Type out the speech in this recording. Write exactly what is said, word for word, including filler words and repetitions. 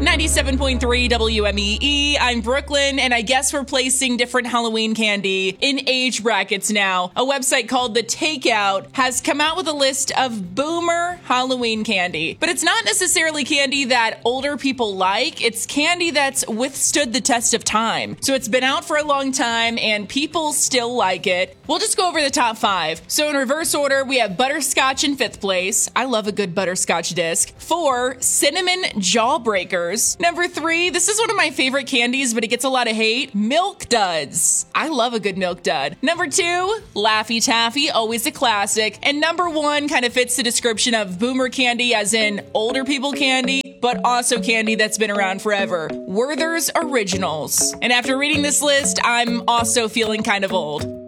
ninety-seven point three W M E E. I'm Brooklyn, and I guess we're placing different Halloween candy in age brackets now. A website called The Takeout has come out with a list of boomer Halloween candy. But it's not necessarily candy that older people like. It's candy that's withstood the test of time. So it's been out for a long time, and people still like it. We'll just go over the top five. So in reverse order, we have butterscotch in fifth place. I love a good butterscotch disc. Four, cinnamon jawbreakers. Number three, this is one of my favorite candies, but it gets a lot of hate. Milk Duds. I love a good Milk Dud. Number two, Laffy Taffy, always a classic. And number one kind of fits the description of boomer candy, as in older people candy, but also candy that's been around forever. Werther's Originals. And after reading this list, I'm also feeling kind of old.